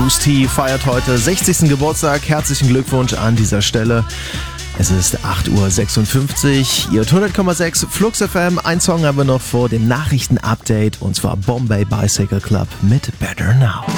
Bruce T. feiert heute 60. Geburtstag. Herzlichen Glückwunsch an dieser Stelle. Es ist 8.56 Uhr, ihr 100,6 Flux FM. Ein Song haben wir noch vor dem Nachrichten-Update, und zwar Bombay Bicycle Club mit Better Now.